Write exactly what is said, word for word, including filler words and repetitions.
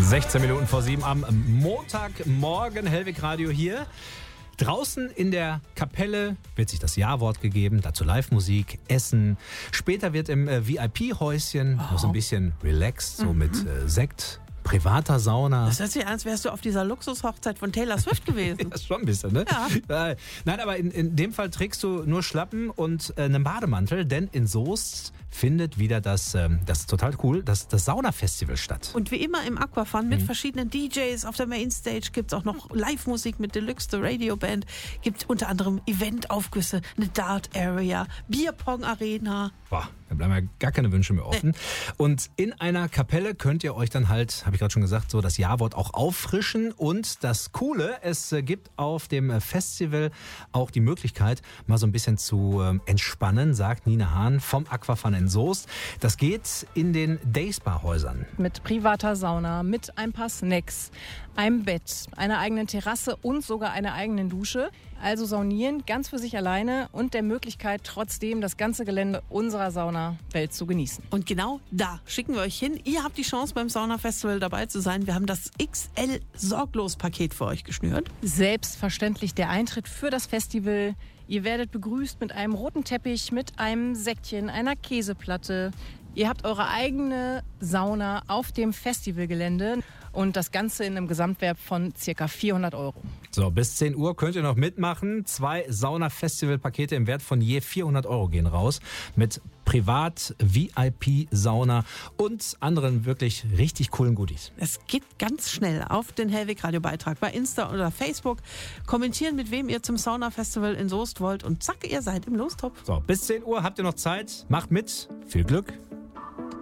sechzehn Minuten vor sieben am Montagmorgen, Hellwig Radio hier. Draußen in der Kapelle wird sich das Ja-Wort gegeben, dazu Live-Musik, Essen. Später wird im äh, V I P-Häuschen oh. so ein bisschen relaxed, so mhm. mit äh, Sekt, privater Sauna. Das hört sich an, als wärst du auf dieser Luxushochzeit von Taylor Swift gewesen. Ja, schon ein bisschen, ne? Ja. Nein, aber in, in dem Fall trägst du nur Schlappen und äh, einen Bademantel, denn in Soest findet wieder das, ähm, das ist total cool, das, das Sauna-Festival statt. Und wie immer im Aquafun mit mhm. verschiedenen D Js. Auf der Mainstage gibt es auch noch Live-Musik mit Deluxe, the Radio Band. Gibt unter anderem Eventaufgüsse, eine Dart-Area, Bierpong-Arena. Boah, da bleiben ja gar keine Wünsche mehr offen. Nee. Und in einer Kapelle könnt ihr euch dann halt, habe ich gerade schon gesagt, so das Ja-Wort auch auffrischen. Und das Coole, es gibt auf dem Festival auch die Möglichkeit, mal so ein bisschen zu entspannen, sagt Nina Hahn vom Aquafun in Soest. Das geht in den Dayspa-Häusern. Mit privater Sauna, mit ein paar Snacks, einem Bett, einer eigenen Terrasse und sogar einer eigenen Dusche. Also saunieren ganz für sich alleine und der Möglichkeit, trotzdem das ganze Gelände unserer Saunawelt zu genießen. Und genau da schicken wir euch hin. Ihr habt die Chance, beim Sauna-Festival dabei zu sein. Wir haben das X L-Sorglos-Paket für euch geschnürt. Selbstverständlich der Eintritt für das Festival. Ihr werdet begrüßt mit einem roten Teppich, mit einem Säckchen, einer Käseplatte. Ihr habt eure eigene Sauna auf dem Festivalgelände und das Ganze in einem Gesamtwert von ca. vierhundert Euro. So, bis zehn Uhr könnt ihr noch mitmachen. Zwei Sauna-Festival-Pakete im Wert von je vierhundert Euro gehen raus. Mit Privat-, V I P-Sauna und anderen wirklich richtig coolen Goodies. Es geht ganz schnell auf den Hellwig-Radio-Beitrag bei Insta oder Facebook. Kommentieren, mit wem ihr zum Sauna-Festival in Soest wollt und zack, ihr seid im Lostopf. So, bis zehn Uhr habt ihr noch Zeit. Macht mit. Viel Glück.